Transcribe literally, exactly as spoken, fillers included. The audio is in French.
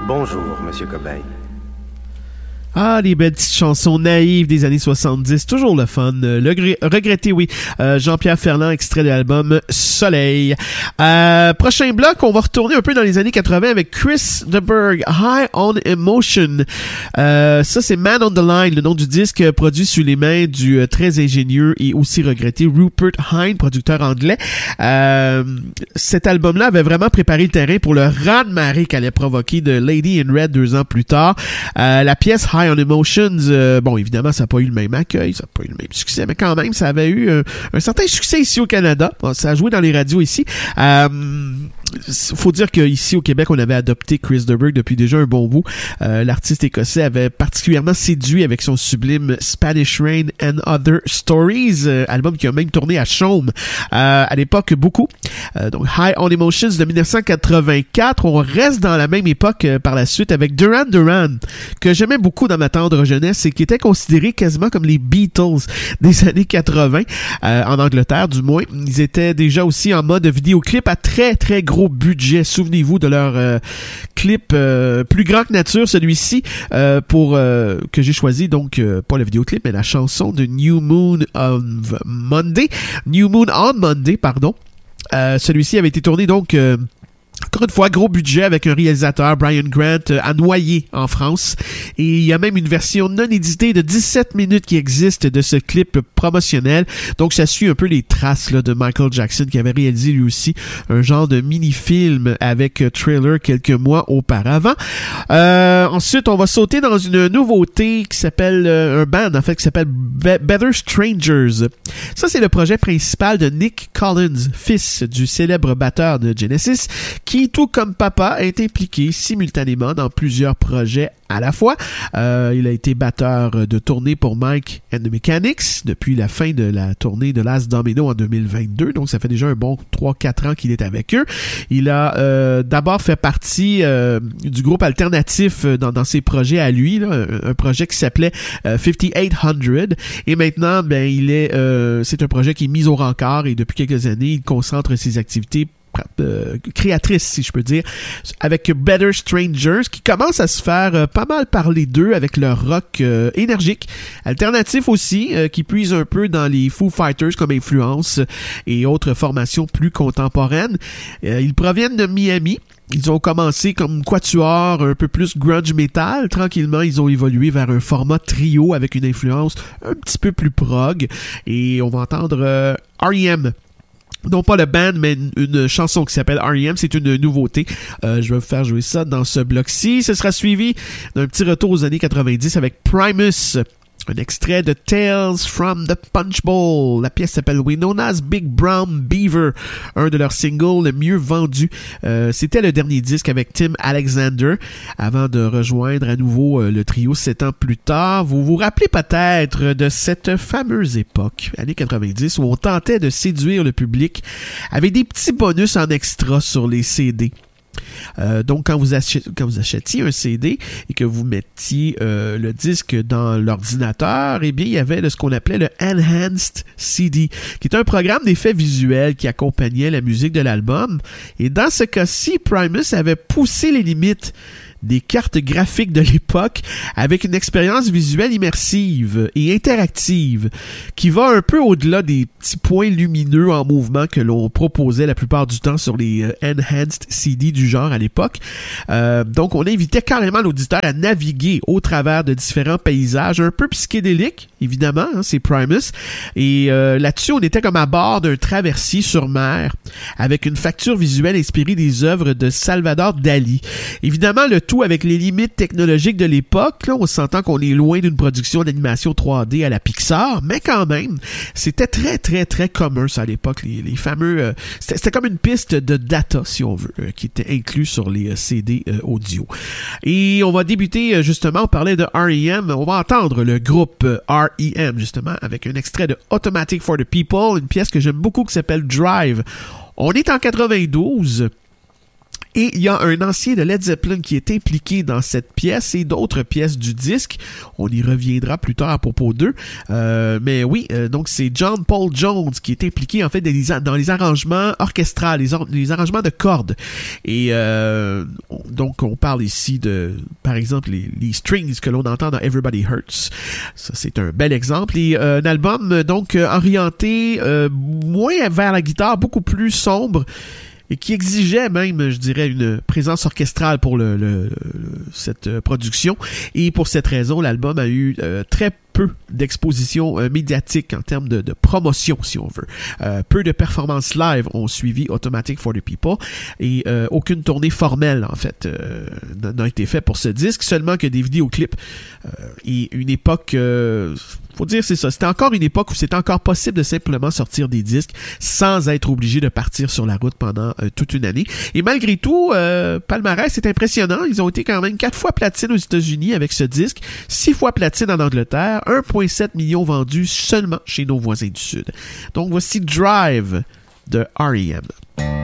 Bonjour, Monsieur Cobain. Ah, les belles petites chansons naïves des années soixante-dix, toujours le fun. Le gr- regretté, oui. Euh, Jean-Pierre Ferland, extrait de l'album Soleil. Euh, prochain bloc, on va retourner un peu dans les années quatre-vingts avec Chris de Burgh, High on Emotion. Euh, ça, c'est Man on the Line, le nom du disque produit sous les mains du euh, très ingénieux et aussi regretté Rupert Hine, producteur anglais. Euh, cet album-là avait vraiment préparé le terrain pour le raz-de-marée qu'allait provoquer de Lady in Red deux ans plus tard. Euh, la pièce High on Emotions, euh, bon, évidemment, ça n'a pas eu le même accueil, ça n'a pas eu le même succès, mais quand même, ça avait eu un, un certain succès ici au Canada. Bon, ça a joué dans les radios ici. Euh, faut dire qu'ici au Québec, on avait adopté Chris de Burgh depuis déjà un bon bout. Euh, l'artiste écossais avait particulièrement séduit avec son sublime Spanish Rain and Other Stories, euh, album qui a même tourné à Chaume euh, à l'époque beaucoup. Euh, donc High on Emotions de dix-neuf cent quatre-vingt-quatre. On reste dans la même époque euh, par la suite avec Duran Duran, que j'aimais beaucoup dans ma tendre jeunesse et qui était considéré quasiment comme les Beatles des années quatre-vingts, euh, en Angleterre du moins. Ils étaient déjà aussi en mode vidéoclip à très très gros budget. Souvenez-vous de leur euh, clip euh, plus grand que nature, celui-ci, euh, pour euh, que j'ai choisi, donc euh, pas le vidéoclip, mais la chanson de New Moon on Monday. New Moon on Monday, pardon. Euh, celui-ci avait été tourné donc euh, encore une fois, gros budget avec un réalisateur, Brian Grant, euh, à Noyer, en France. Et il y a même une version non éditée de dix-sept minutes qui existe de ce clip promotionnel. Donc, ça suit un peu les traces là, de Michael Jackson, qui avait réalisé lui aussi un genre de mini-film avec euh, trailer quelques mois auparavant. Euh, ensuite, on va sauter dans une nouveauté qui s'appelle, euh, un band, en fait, qui s'appelle Be- Better Strangers. Ça, c'est le projet principal de Nick Collins, fils du célèbre batteur de Genesis, qui, tout comme papa, est impliqué simultanément dans plusieurs projets à la fois. Euh, il a été batteur de tournée pour Mike and the Mechanics depuis la fin de la tournée de Last Domino en deux mille vingt-deux, donc ça fait déjà un bon trois quatre ans qu'il est avec eux. Il a euh, d'abord fait partie euh, du groupe alternatif dans, dans ses projets à lui, là, un, un projet qui s'appelait euh, fifty-eight hundred, et maintenant, ben, il est, euh, c'est un projet qui est mis au rencard et depuis quelques années, il concentre ses activités Euh, créatrice, si je peux dire, avec Better Strangers, qui commence à se faire euh, pas mal parler d'eux avec leur rock euh, énergique, alternatif aussi, euh, qui puise un peu dans les Foo Fighters comme influence et autres formations plus contemporaines. Euh, ils proviennent de Miami. Ils ont commencé comme quatuor, un peu plus grunge metal. Tranquillement, ils ont évolué vers un format trio avec une influence un petit peu plus prog. Et on va entendre euh, R E M. Non pas le band, mais une, une chanson qui s'appelle R E M, c'est une nouveauté. Euh, je vais vous faire jouer ça dans ce bloc-ci. Ce sera suivi d'un petit retour aux années quatre-vingt-dix avec Primus. Un extrait de Tales from the Punch Bowl. La pièce s'appelle Winona's Big Brown Beaver, un de leurs singles le mieux vendus. Euh, c'était le dernier disque avec Tim Alexander avant de rejoindre à nouveau euh, le trio sept ans plus tard. Vous vous rappelez peut-être de cette fameuse époque, années quatre-vingt-dix, où on tentait de séduire le public avec des petits bonus en extra sur les C D. Euh, donc quand vous, achet, quand vous achetiez un C D et que vous mettiez euh, le disque dans l'ordinateur, eh bien il y avait là, ce qu'on appelait le Enhanced C D, qui est un programme d'effets visuels qui accompagnait la musique de l'album. Et dans ce cas-ci, Primus avait poussé les limites des cartes graphiques de l'époque avec une expérience visuelle immersive et interactive qui va un peu au-delà des petits points lumineux en mouvement que l'on proposait la plupart du temps sur les euh, Enhanced C D du genre à l'époque. Euh, donc on invitait carrément l'auditeur à naviguer au travers de différents paysages un peu psychédéliques, évidemment, hein, c'est Primus. Et euh, là-dessus, on était comme à bord d'un traversier sur mer avec une facture visuelle inspirée des œuvres de Salvador Dali. Évidemment, le tout avec les limites technologiques de l'époque, là, on s'entend qu'on est loin d'une production d'animation trois D à la Pixar, mais quand même, c'était très, très, très commun, ça, à l'époque, les, les fameux... Euh, c'était, c'était comme une piste de data, si on veut, euh, qui était inclus sur les euh, C D euh, audio. Et on va débuter, euh, justement, on parlait de R E M, on va entendre le groupe euh, R E M, justement, avec un extrait de Automatic for the People, une pièce que j'aime beaucoup qui s'appelle Drive. On est en quatre-vingt-douze... Et il y a un ancien de Led Zeppelin qui est impliqué dans cette pièce et d'autres pièces du disque. On y reviendra plus tard à propos d'eux. Euh, mais oui, euh, donc c'est John Paul Jones qui est impliqué en fait dans les, dans les arrangements orchestrales, les, or, les arrangements de cordes. Et euh, on, donc on parle ici de, par exemple, les, les strings que l'on entend dans Everybody Hurts. Ça, c'est un bel exemple. Et euh, un album donc euh, orienté euh, moins vers la guitare, beaucoup plus sombre, et qui exigeait même, je dirais, une présence orchestrale pour le, le, le cette production. Et pour cette raison, l'album a eu euh, très peu d'exposition euh, médiatique en termes de, de promotion, si on veut. Euh, peu de performances live ont suivi Automatic for the People et euh, aucune tournée formelle, en fait, euh, n'a été faite pour ce disque, seulement que des vidéoclips. Euh, et une époque... Euh, faut dire, c'est ça. C'était encore une époque où c'était encore possible de simplement sortir des disques sans être obligé de partir sur la route pendant euh, toute une année. Et malgré tout, euh, palmarès, c'est impressionnant. Ils ont été quand même quatre fois platine aux États-Unis avec ce disque, six fois platine en Angleterre, un virgule sept million vendus seulement chez nos voisins du Sud. Donc voici Drive de R E M.